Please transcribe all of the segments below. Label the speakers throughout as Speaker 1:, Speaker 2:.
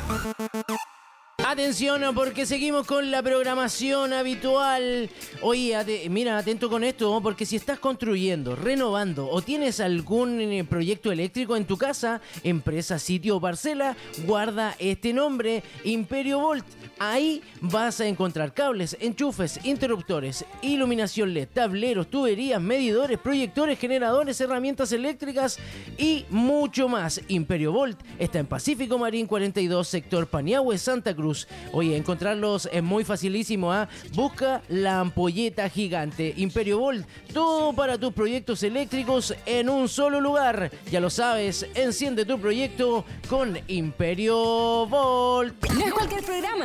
Speaker 1: Atención, porque seguimos con la programación habitual. Oye, mira, atento con esto, porque si estás construyendo, renovando o tienes algún proyecto eléctrico en tu casa, empresa, sitio o parcela, guarda este nombre, Imperio Volt. Ahí vas a encontrar cables, enchufes, interruptores, iluminación LED, tableros, tuberías, medidores, proyectores, generadores, herramientas eléctricas y mucho más. Imperio Volt está en Pacífico Marín 42, sector Paniagüe, Santa Cruz. Oye, encontrarlos es muy facilísimo, ¿ah? Busca la ampolleta gigante. Imperio Volt, todo para tus proyectos eléctricos en un solo lugar. Ya lo sabes, enciende tu proyecto con Imperio Volt.
Speaker 2: No es cualquier programa.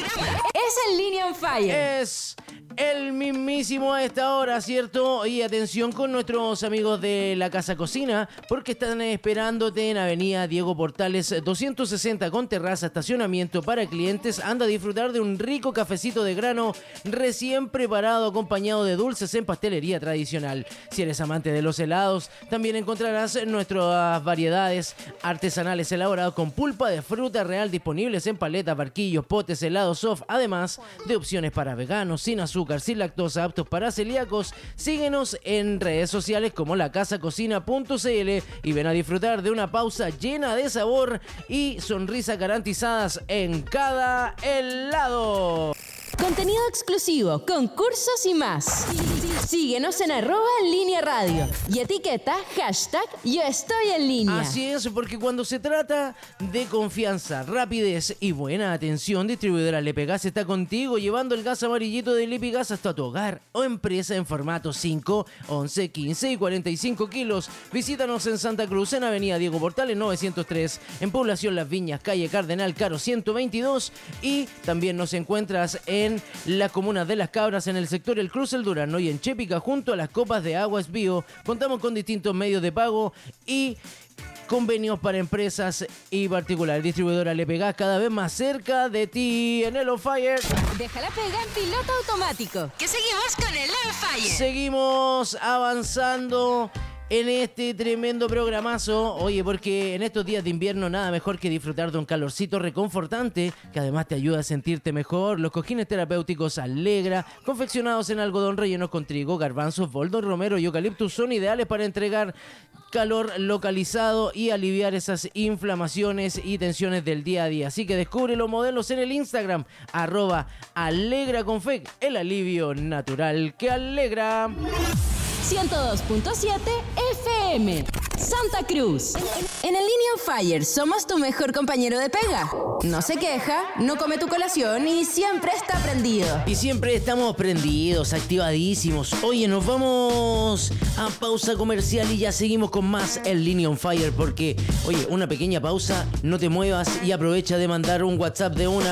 Speaker 2: Es el Línea on Fire.
Speaker 1: Es el mismísimo a esta hora, ¿cierto? Y atención con nuestros amigos de la Casa Cocina, porque están esperándote en Avenida Diego Portales 260 con terraza, estacionamiento para clientes. Anda a disfrutar de un rico cafecito de grano recién preparado, acompañado de dulces en pastelería tradicional. Si eres amante de los helados, también encontrarás nuestras variedades artesanales elaboradas con pulpa de fruta real disponibles en paletas, barquillos, potes, helados soft, además de opciones para veganos, sin azúcar, sin lactosa, aptos para celíacos. Síguenos en redes sociales como lacasacocina.cl y ven a disfrutar de una pausa llena de sabor y sonrisas garantizadas en cada helado.
Speaker 2: Contenido exclusivo, concursos y más. Síguenos en @enlinea radio y etiqueta #yo estoy en línea.
Speaker 1: Así es, porque cuando se trata de confianza, rapidez y buena atención, Distribuidora Lepegas está contigo, llevando el gas amarillito de Lepegas hasta tu hogar o empresa en formato 5, 11, 15 y 45 kilos. Visítanos en Santa Cruz, en Avenida Diego Portales 903, en Población Las Viñas, calle Cardenal Caro 122, y también nos encuentras en la comuna de Las Cabras, en el sector El Cruz, El Durano y en Chépica, junto a las copas de Aguas Bio. Contamos con distintos medios de pago y convenios para empresas y particulares. Distribuidora Lepegas, cada vez más cerca de ti en el On Fire.
Speaker 2: Deja la pega en piloto automático, que seguimos con el On Fire.
Speaker 1: Seguimos avanzando en este tremendo programazo. Oye, porque en estos días de invierno nada mejor que disfrutar de un calorcito reconfortante que además te ayuda a sentirte mejor. Los cojines terapéuticos Alegra, confeccionados en algodón rellenos con trigo, garbanzos, boldo, romero y eucaliptus, son ideales para entregar calor localizado y aliviar esas inflamaciones y tensiones del día a día. Así que descubre los modelos en el Instagram @alegraconfec, el alivio natural que alegra.
Speaker 2: 102.7 FM Santa Cruz. En el Línea on Fire somos tu mejor compañero de pega. No se queja, no come tu colación y siempre está prendido.
Speaker 1: Y siempre estamos prendidos, activadísimos. Oye, nos vamos a pausa comercial y ya seguimos con más el Línea on Fire, porque, oye, una pequeña pausa, no te muevas y aprovecha de mandar un WhatsApp de una